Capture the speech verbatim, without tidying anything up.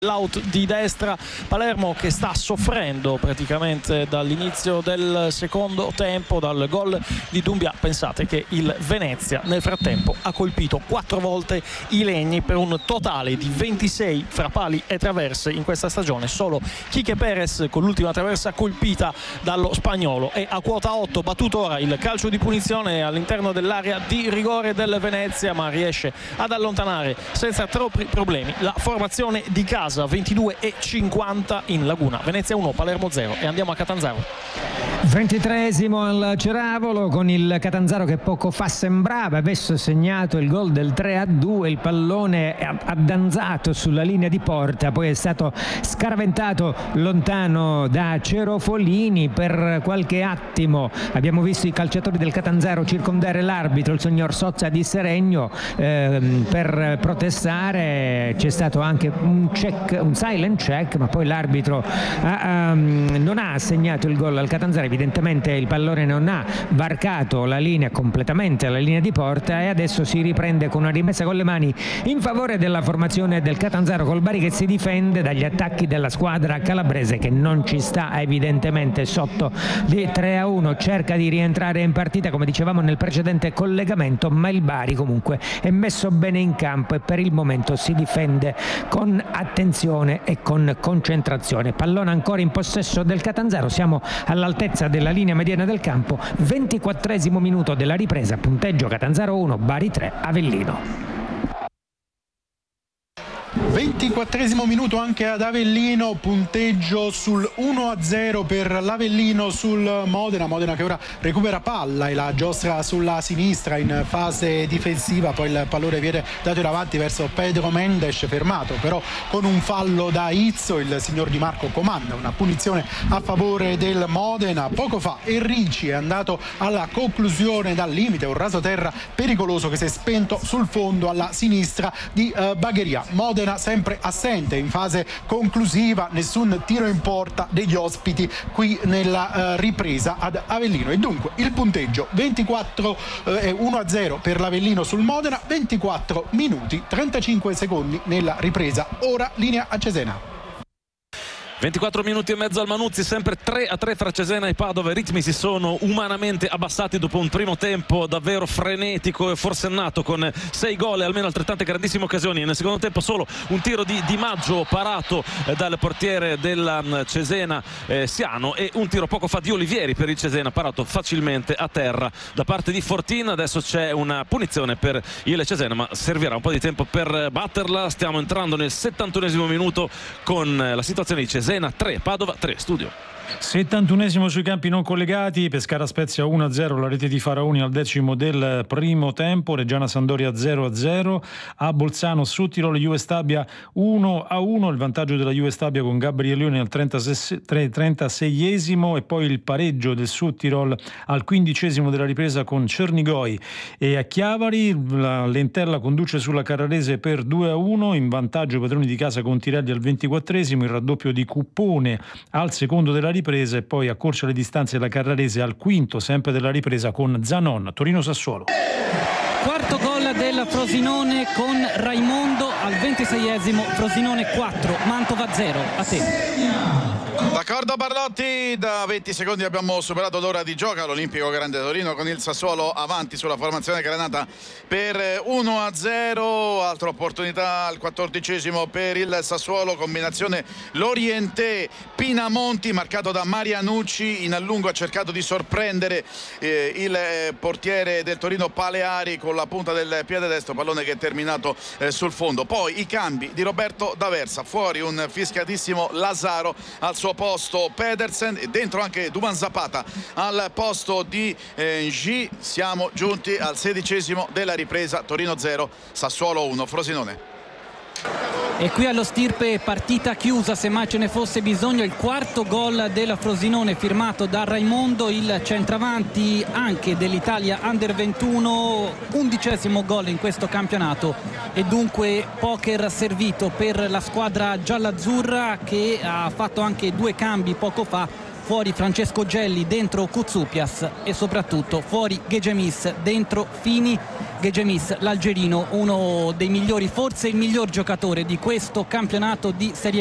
L'out di destra, Palermo che sta soffrendo praticamente dall'inizio del secondo tempo, dal gol di Doumbia. Pensate che il Venezia nel frattempo ha colpito quattro volte i legni per un totale di ventisei fra pali e traverse in questa stagione. Solo Quique Perez con l'ultima traversa colpita dallo spagnolo. E a quota otto battuto ora il calcio di punizione all'interno dell'area di rigore del Venezia, ma riesce ad allontanare senza troppi problemi la formazione di casa. Ventidue e cinquanta in Laguna. Venezia uno, Palermo zero. E andiamo a Catanzaro. ventitreesimo al Ceravolo, con il Catanzaro che poco fa sembrava avesse segnato il gol del tre a due. Il pallone addanzato sulla linea di porta, poi è stato scaraventato lontano da Cerofolini. Per qualche attimo abbiamo visto i calciatori del Catanzaro circondare l'arbitro, il signor Sozza di Seregno, ehm, per protestare. C'è stato anche un check, un silent check, ma poi l'arbitro ha, um, non ha assegnato il gol al Catanzaro. Evidentemente il pallone non ha varcato la linea completamente, la linea di porta, e adesso si riprende con una rimessa con le mani in favore della formazione del Catanzaro, col Bari che si difende dagli attacchi della squadra calabrese, che non ci sta evidentemente sotto di tre a uno, cerca di rientrare in partita come dicevamo nel precedente collegamento, ma il Bari comunque è messo bene in campo e per il momento si difende con attenzione e con concentrazione. Pallone ancora in possesso del Catanzaro, siamo all'altezza della linea mediana del campo. Ventiquattresimo minuto della ripresa, punteggio Catanzaro uno, Bari tre, Avellino. ventiquattresimo minuto anche ad Avellino, punteggio sul uno a zero per l'Avellino sul Modena. Modena che ora recupera palla e la giostra sulla sinistra in fase difensiva, poi il pallone viene dato in avanti verso Pedro Mendes, fermato però con un fallo da Izzo. Il signor Di Marco comanda una punizione a favore del Modena. Poco fa Enrici è andato alla conclusione dal limite, un rasoterra pericoloso che si è spento sul fondo alla sinistra di uh, Bagheria. Modena sempre assente in fase conclusiva, nessun tiro in porta degli ospiti qui nella uh, ripresa ad Avellino, e dunque il punteggio ventiquattro è uh, uno a zero per l'Avellino sul Modena. Ventiquattro minuti trentacinque secondi nella ripresa, ora linea a Cesena. ventiquattro minuti e mezzo al Manuzzi, sempre tre a tre fra Cesena e Padova. I ritmi si sono umanamente abbassati dopo un primo tempo davvero frenetico e forsennato, con sei gol e almeno altrettante grandissime occasioni. Nel secondo tempo solo un tiro di Di Maggio parato eh, dal portiere della um, Cesena eh, Siano, e un tiro poco fa di Olivieri per il Cesena parato facilmente a terra da parte di Fortin. Adesso c'è una punizione per il Cesena, ma servirà un po' di tempo per batterla. Stiamo entrando nel settantunesimo minuto con eh, la situazione di Cesena tre, Padova tre. Studio. settantunesimo sui campi non collegati. Pescara Spezia uno a zero, la rete di Faraoni al decimo del primo tempo. Reggiana Sampdoria zero a zero. A Bolzano Suttirol Juve Stabia uno a uno, il vantaggio della Juve Stabia con Gabrielioni al trentaseiesimo, e poi il pareggio del Suttirol al quindicesimo della ripresa con Cernigoi. E a Chiavari la Lentella conduce sulla Carrarese per due a uno, in vantaggio i padroni di casa con Tirelli al ventiquattresimo, il raddoppio di Cuppone al secondo della ripresa, e poi accorcia le distanze la Carrarese al quinto sempre della ripresa con Zanon. Torino-Sassuolo. Quarto gol del Frosinone con Raimondo al ventiseiesimo. Frosinone quattro, Mantova zero. A te. D'accordo Barlotti, da venti secondi abbiamo superato l'ora di gioco all'Olimpico Grande Torino, con il Sassuolo avanti sulla formazione granata per uno a zero. Altra opportunità al quattordicesimo per il Sassuolo, combinazione Lorientè Pinamonti, marcato da Marianucci. In a lungo ha cercato di sorprendere eh, il eh, portiere del Torino Paleari con la punta del piede destro, pallone che è terminato eh, sul fondo. Poi i cambi di Roberto D'Aversa, fuori un fischiatissimo Lazaro, al suo posto Pedersen, e dentro anche Duvan Zapata al posto di eh, G. Siamo giunti al sedicesimo della ripresa. Torino zero, Sassuolo uno, Frosinone. E qui allo Stirpe partita chiusa, se mai ce ne fosse bisogno. Il quarto gol della Frosinone firmato da Raimondo, il centravanti anche dell'Italia Under ventuno, undicesimo gol in questo campionato, e dunque poker servito per la squadra giall'azzurra, che ha fatto anche due cambi poco fa fuori Francesco Gelli, dentro Koutsoupias e soprattutto fuori Gegemis, dentro Fini. Gegemis, l'algerino, uno dei migliori, forse il miglior giocatore di questo campionato di Serie